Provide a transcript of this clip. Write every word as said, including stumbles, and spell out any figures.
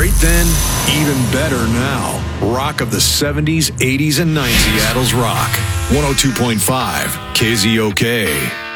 Great then, even better now. Rock of the seventies, eighties, and nineties. Seattle's Rock. one oh two point five K Z O K.